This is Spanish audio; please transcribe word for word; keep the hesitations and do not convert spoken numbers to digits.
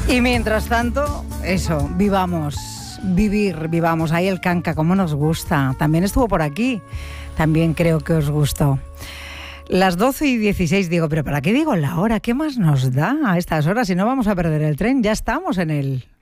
Y mientras tanto, eso, vivamos, vivir, vivamos. Ahí el canca, como nos gusta. También estuvo por aquí. También creo que os gustó. Las doce y dieciséis, digo, pero ¿para qué digo la hora? ¿Qué más nos da a estas horas si no vamos a perder el tren? Ya estamos en él.